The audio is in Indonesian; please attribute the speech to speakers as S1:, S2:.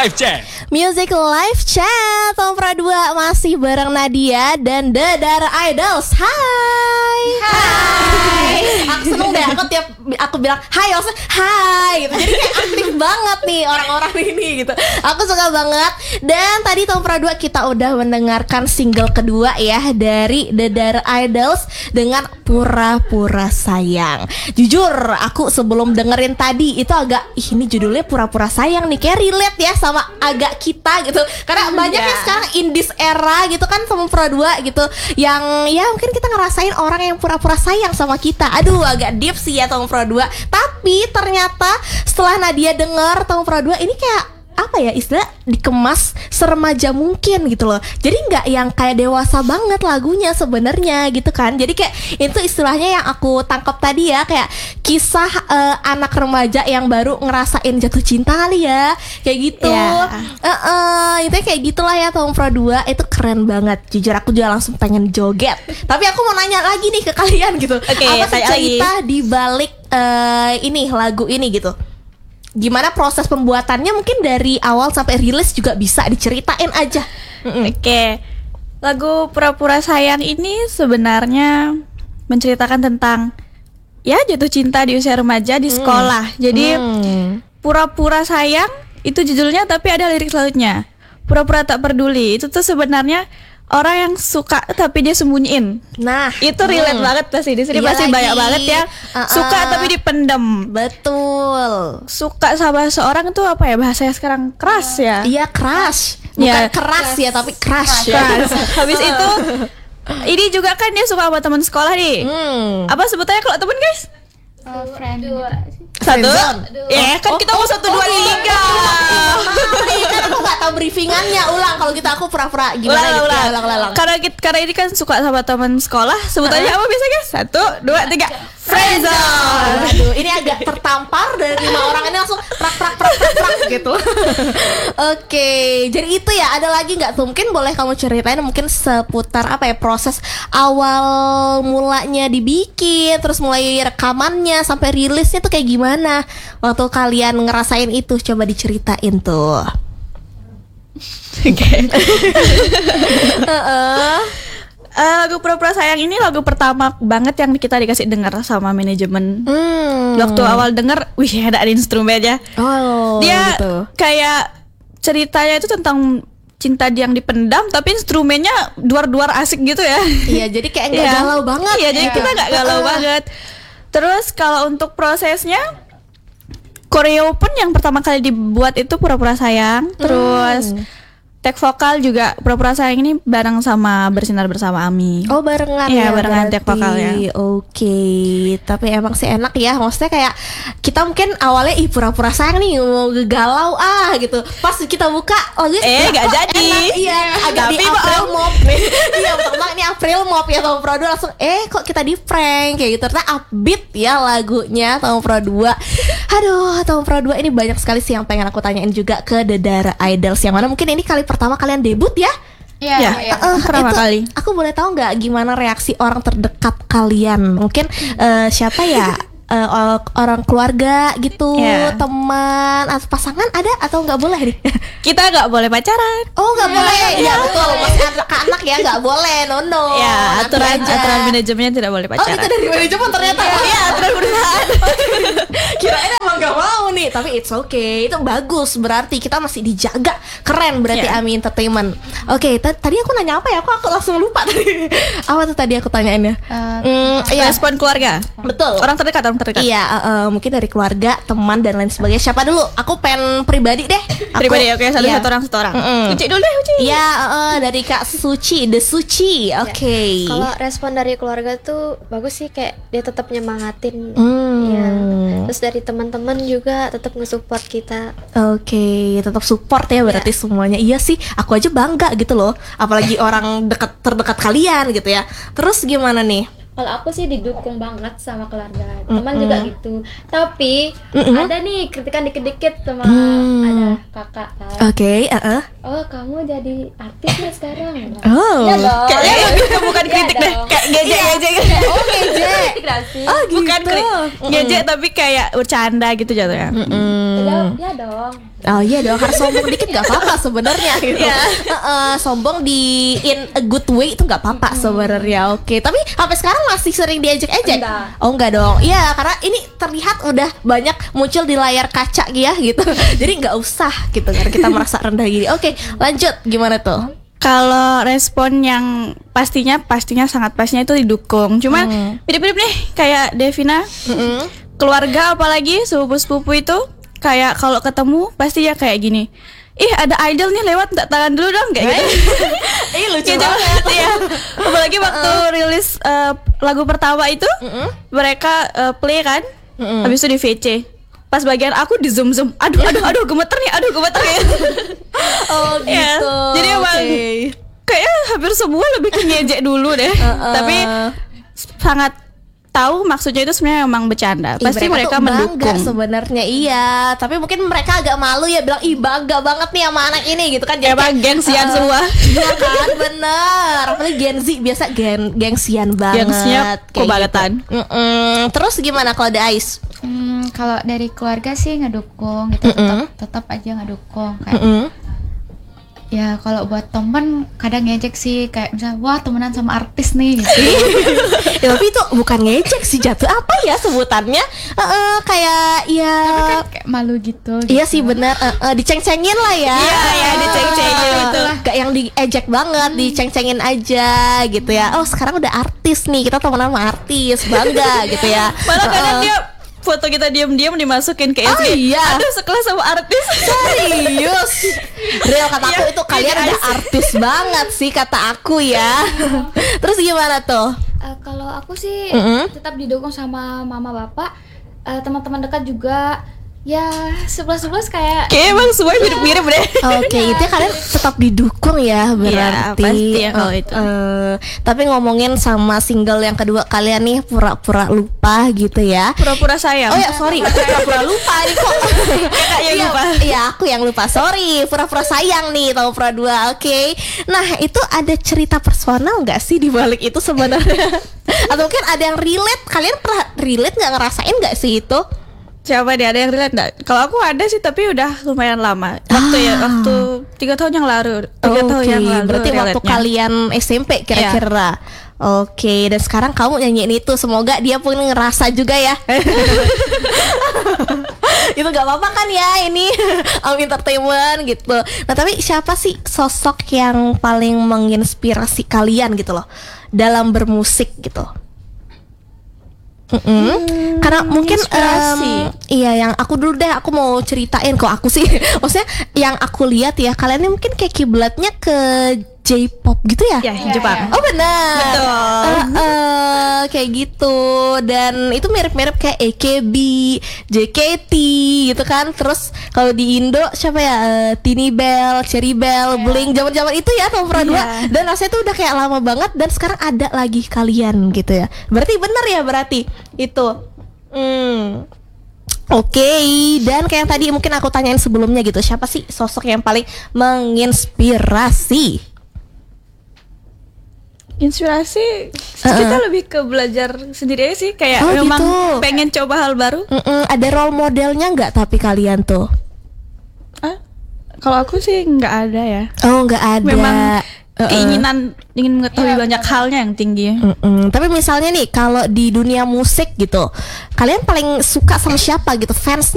S1: Live Chat.
S2: Music Live Chat Tompra 2 masih bareng Nadia dan The Dara Idols. Hai. Aku seneng deh, aku bilang hai, langsung hai gitu. Jadi kayak aktif banget nih orang-orang ini gitu. Aku suka banget. Dan tadi Tompra 2 kita udah mendengarkan single kedua ya dari The Dara Idols dengan Pura-Pura Sayang. Jujur, aku sebelum dengerin tadi itu agak ini judulnya Pura-Pura Sayang nih, kayak relate ya sama agak kita gitu. Karena banyak yang sekarang in this era gitu kan sama Pura 2 gitu, yang ya mungkin kita ngerasain orang yang pura-pura sayang sama kita. Aduh, agak deep sih ya Tom Pro 2. Tapi ternyata setelah Nadia denger Tom Pro 2 ini kayak apa ya, istilah dikemas seremaja mungkin gitu loh. Jadi nggak yang kayak dewasa banget lagunya sebenarnya gitu kan. Jadi kayak itu istilahnya yang aku tangkap tadi ya, kayak kisah anak remaja yang baru ngerasain jatuh cinta kali ya, kayak gitu. Itu kayak gitulah ya Tom Pro 2. Itu keren banget. Jujur aku juga langsung pengen joget. Tapi aku mau nanya lagi nih ke kalian gitu. Apa sih cerita di balik ini lagu ini gitu? Gimana proses pembuatannya, mungkin dari awal sampai rilis juga bisa diceritain aja.
S3: Oke. Lagu Pura-Pura Sayang ini sebenarnya menceritakan tentang ya jatuh cinta di usia remaja di sekolah. Jadi Pura-Pura Sayang itu judulnya, tapi ada lirik selanjutnya. Pura-pura tak peduli. Itu tuh sebenarnya orang yang suka tapi dia sembunyiin.
S2: Nah,
S3: itu relate banget pasti di sini, pasti banyak banget ya. Suka tapi dipendam.
S2: Betul.
S3: Suka sama seorang tuh apa ya bahasanya sekarang, keras ya.
S2: Iya, crush. Bukan keras ya, tapi crush.
S3: Habis itu ini juga kan dia suka sama teman sekolah nih. Apa sebutannya kalau teman, guys?
S4: Friend.
S3: Satu. Ya kan kita mau 1, 2, 3.
S2: Kan aku gak tahu briefingannya. Ulang kalau gitu, aku pura-pura gimana gitu. Ulang.
S3: Karena ini kan suka sama teman sekolah, sebutannya apa biasanya, guys? 1, 2, 3. Friendzone.
S2: Aduh, ini agak tertampar dari 5 orang ini langsung prak gitu. Oke, jadi itu ya. Ada lagi nggak tuh? Mungkin boleh kamu ceritain mungkin seputar apa ya, proses awal mulanya dibikin, terus mulai rekamannya sampai rilisnya tuh kayak gimana waktu kalian ngerasain itu, coba diceritain tuh.
S3: Oke. Lagu Pura-Pura Sayang ini lagu pertama banget yang kita dikasih dengar sama manajemen. Waktu awal denger, wih ada instrumennya. Dia
S2: gitu.
S3: Kayak ceritanya itu tentang cinta yang dipendam, tapi instrumennya duar-duar asik gitu ya.
S2: Iya, jadi kayak nggak galau banget.
S3: Iya, jadi kita nggak galau banget. Terus kalau untuk prosesnya, koreo pun yang pertama kali dibuat itu Pura-Pura Sayang. Terus tag vokal juga Pura-Pura Sayang ini bareng sama Bersinar Bersama Ami.
S2: Oh, barengan
S3: ya? Iya, barengan
S2: berarti.
S3: tag vokalnya.
S2: Oke, tapi emang sih enak ya. Maksudnya kayak kita mungkin awalnya pura-pura sayang nih, mau galau gitu. Pas kita buka,
S3: gak jadi.
S2: Enak, iya, agak
S3: tapi
S2: di April Mop nih. Iya, pertama ini April Mop ya Tom Pro 2 langsung kok kita di prank kayak gitu. Ternyata upbeat ya lagunya Tom Pro 2. Aduh, Tom Pro 2 ini banyak sekali sih yang pengen aku tanyain juga ke The Dara Idols, yang mana mungkin ini kali pertama kalian debut ya?
S3: Iya, pertama kali.
S2: Aku boleh tahu nggak gimana reaksi orang terdekat kalian? Mungkin siapa ya? Orang keluarga gitu, teman atau pasangan ada atau nggak boleh nih?
S3: Kita nggak boleh pacaran.
S2: Oh, nggak boleh. Iya betul, masih anak ya nggak boleh. No.
S3: Ya, aturan manajemennya tidak boleh pacaran.
S2: Oh, itu dari manajemen ternyata.
S3: Iya, aturan perusahaan.
S2: Kirain emang nggak mau nih, tapi it's okay. Itu bagus, berarti kita masih dijaga. Keren berarti Ami Entertainment. Oke, tadi aku nanya apa ya? Aku langsung lupa tadi. Apa tuh tadi aku tanyainnya?
S3: Respon keluarga.
S2: Betul.
S3: Orang terdekat.
S2: Iya, mungkin dari keluarga, teman dan lain sebagainya. Siapa dulu? Aku pengen pribadi deh.
S3: Pribadi, oke. Satu orang. Uci dulu deh, Uci.
S2: Iya, dari Kak Suci, The Suci. Oke.
S4: Kalau respon dari keluarga tuh bagus sih, kayak dia tetap nyemangatin. Ya. Terus dari teman-teman juga tetap nge-support kita.
S2: Oke, tetap support ya berarti semuanya. Iya sih, aku aja bangga gitu loh. Apalagi orang terdekat kalian gitu ya. Terus gimana nih?
S5: Kalau aku sih didukung banget sama keluarga, teman juga gitu. Tapi ada nih kritikan dikit-dikit sama ada kakak kan.
S2: Oke,
S5: Oh, kamu jadi artis ya sekarang?
S2: Oh,
S5: ya dong.
S3: Kayaknya bukan kritik deh, kayak gejek.
S2: Oh, gejek.
S5: Oh,
S3: Bukan gejek tapi kayak bercanda gitu jatuhnya.
S5: Ya dong.
S2: Oh iya dong, harus sombong dikit gak apa-apa sebenarnya gitu. Sombong di in a good way itu gak apa-apa sebenarnya. Oke, tapi sampai sekarang masih sering diejek-ejek?
S5: Enggak.
S2: Oh enggak dong. Iya, karena ini terlihat udah banyak muncul di layar kaca ya gitu. Jadi nggak usah gitu kan kita merasa rendah gini. Oke, lanjut gimana tuh?
S3: Kalau respon yang pastinya sangat pastinya itu didukung. Cuman mirip-mirip nih kayak Devina. Keluarga apalagi sepupu-sepupu itu kayak kalau ketemu pasti ya kayak gini. Ih, ada idol nih lewat, minta tangan dulu dong kayak gitu.
S2: Ih, lucu
S3: Gitu
S2: banget.
S3: ya. Apalagi waktu rilis lagu pertama itu mereka play kan. Habis itu di VC. Pas bagian aku di zoom. Aduh gemeter nih.
S2: Oh gitu.
S3: Ya, jadi emang kayaknya hampir semua lebih ke ngejek dulu deh. Tapi sangat tahu maksudnya itu sebenarnya emang bercanda. Pasti mereka
S2: tuh
S3: mendukung.
S2: bangga sebenarnya iya. Tapi mungkin mereka agak malu ya bilang ih bangga banget nih sama anak ini gitu kan. Jadi
S3: Emang gengsian semua.
S2: Iya kan bener. Apalagi Gen Z biasa gengsian banget.
S3: Gengsinya
S2: kayak
S3: kebangetan.
S2: gitu. Terus gimana kalau ada Ais?
S1: Kalau dari keluarga sih ngedukung gitu, tetap aja ngedukung kayak ya kalau buat temen kadang ngejek sih kayak misalnya wah temenan sama artis nih gitu.
S2: Ya, tapi itu bukan ngejek sih, jatuh apa ya sebutannya? Kayak ya
S1: Kan kayak malu gitu.
S2: iya sih benar, diceng-cengin lah ya.
S3: Iya, diceng-cengin
S2: gitu. Gak yang diejek banget, diceng-cengin aja gitu ya. Oh sekarang udah artis nih, kita temenan sama artis, bangga gitu ya.
S3: Malah kadang dia foto kita diam-diam dimasukin ke SG.
S2: iya.
S3: Aduh, sekelas sama artis.
S2: Serius, real kata aku itu kalian udah artis banget sih kata aku ya. Terus gimana tuh?
S5: Kalau aku sih tetap didukung sama mama bapak, teman-teman dekat juga. Ya 11-11 kayak
S3: Kayak emang semua mirip-mirip deh.
S2: Oke, itu kalian tetap didukung ya berarti.
S3: pasti ya kalau itu.
S2: Tapi ngomongin sama single yang kedua kalian nih, pura-pura lupa gitu ya.
S3: Pura-pura sayang.
S2: Oh ya sorry, pura-pura lupa nih kok.
S3: yang lupa.
S2: Iya aku yang lupa, sorry. Pura-pura sayang nih tahu pura dua. Oke. Nah itu ada cerita personal nggak sih di balik itu sebenarnya? Atau mungkin ada yang relate? Kalian pernah relate nggak, ngerasain nggak sih itu?
S3: Siapa dia, ada yang relate nggak? Kalau aku ada sih tapi udah lumayan lama. Waktu 3 tahun yang lalu. 3 tahun yang lalu.
S2: Berarti waktu
S3: relate-nya.
S2: kalian SMP kira-kira. Oke, dan sekarang kamu nyanyiin itu, semoga dia pun ngerasa juga ya. Itu gak apa-apa kan ya, ini entertainment gitu. Nah tapi siapa sih sosok yang paling menginspirasi kalian gitu loh dalam bermusik gitu? Karena mungkin
S3: inspirasi.
S2: iya yang aku dulu deh, aku mau ceritain kok aku sih. Maksudnya yang aku lihat ya, kalian ini mungkin kayak kiblatnya ke J-pop gitu ya?
S3: Ya, Jepang.
S2: Oh benar.
S3: Betul.
S2: Kayak gitu. Dan itu mirip-mirip kayak AKB, JKT gitu kan. Terus kalau di Indo siapa ya? Tini Bell, Cherry Bell, Blink, zaman-zaman itu ya tahun pernah dua. Dan rasanya tuh udah kayak lama banget. Dan sekarang ada lagi kalian gitu ya. Berarti benar ya berarti itu. Oke, dan kayak yang tadi mungkin aku tanyain sebelumnya gitu, siapa sih sosok yang paling menginspirasi?
S3: Inspirasi kita lebih ke belajar sendiri aja sih, kayak memang
S2: gitu.
S3: pengen coba hal baru.
S2: Ada role modelnya nggak tapi kalian tuh?
S3: Kalau aku sih nggak ada ya.
S2: Oh nggak ada.
S3: Memang keinginan ingin mengetahui banyak halnya yang tinggi.
S2: Tapi misalnya nih kalau di dunia musik gitu, kalian paling suka sama siapa gitu? Fansnya